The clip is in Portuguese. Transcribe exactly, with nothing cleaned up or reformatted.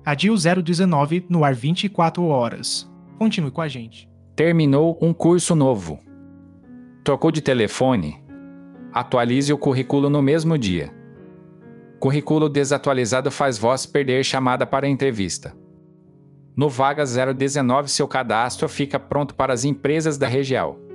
Adil zero dezenove, no ar vinte e quatro horas. Continue com a gente. Terminou um curso novo. Trocou de telefone? Atualize o currículo no mesmo dia. Currículo desatualizado faz voz perder chamada para entrevista. No Vaga zero dezenove, seu cadastro fica pronto para as empresas da região.